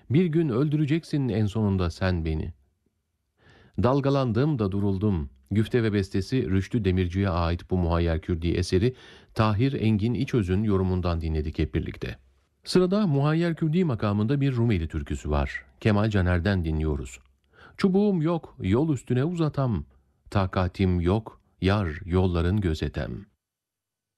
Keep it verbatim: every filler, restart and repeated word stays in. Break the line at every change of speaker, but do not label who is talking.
Bir gün öldüreceksin en sonunda sen beni. Dalgalandım da duruldum. Güfte ve bestesi Rüştü Demirci'ye ait bu Muhayyer Kürdi eseri Tahir Engin İçöz'ün yorumundan dinledik hep birlikte. Sırada Muhayyer Kürdi makamında bir Rumeli türküsü var. Kemal Caner'den dinliyoruz. Çubuğum yok, yol üstüne uzatam. Takatim yok, yar yolların gözetem.